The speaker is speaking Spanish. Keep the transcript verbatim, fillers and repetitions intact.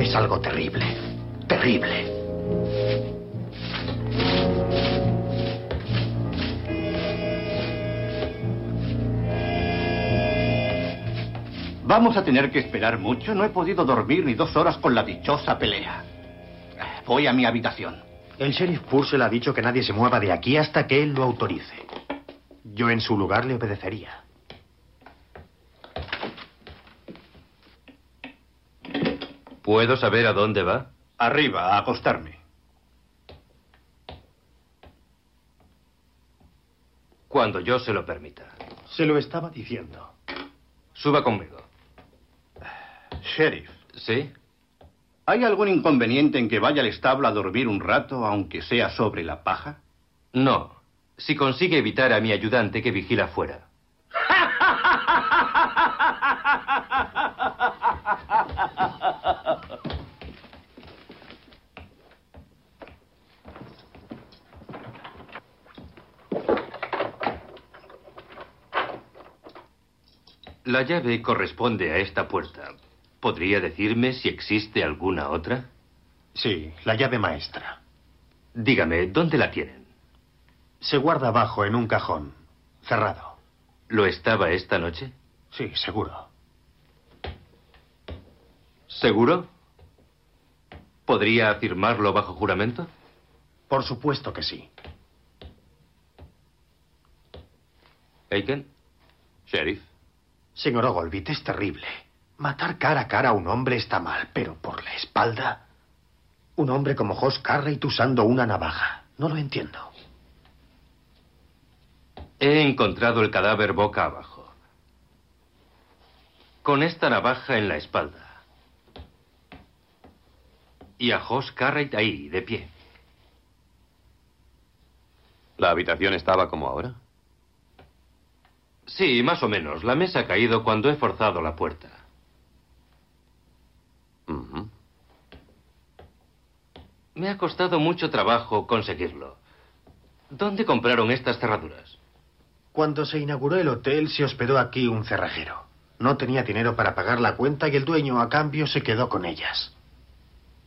Es algo terrible. Terrible. Vamos a tener que esperar mucho. No he podido dormir ni dos horas con la dichosa pelea. Voy a mi habitación. El sheriff Purcell ha dicho que nadie se mueva de aquí hasta que él lo autorice. Yo en su lugar le obedecería. ¿Puedo saber a dónde va? Arriba, a acostarme. Cuando yo se lo permita. Se lo estaba diciendo. Suba conmigo. Sheriff. ¿Sí? ¿Hay algún inconveniente en que vaya al establo a dormir un rato, aunque sea sobre la paja? No. Si consigue evitar a mi ayudante que vigila fuera. La llave corresponde a esta puerta. ¿Podría decirme si existe alguna otra? Sí, la llave maestra. Dígame, ¿dónde la tienen? Se guarda abajo en un cajón, cerrado. ¿Lo estaba esta noche? Sí, seguro. ¿Seguro? ¿Podría afirmarlo bajo juramento? Por supuesto que sí. Aiken, sheriff. Señor Oglevite, es terrible. Matar cara a cara a un hombre está mal, pero por la espalda. Un hombre como Josh Cartwright usando una navaja. No lo entiendo. He encontrado el cadáver boca abajo. Con esta navaja en la espalda. Y a Josh Cartwright ahí, de pie. ¿La habitación estaba como ahora? Sí, más o menos. La mesa ha caído cuando he forzado la puerta. Uh-huh. Me ha costado mucho trabajo conseguirlo. ¿Dónde compraron estas cerraduras? Cuando se inauguró el hotel, se hospedó aquí un cerrajero. No tenía dinero para pagar la cuenta y el dueño, a cambio, se quedó con ellas.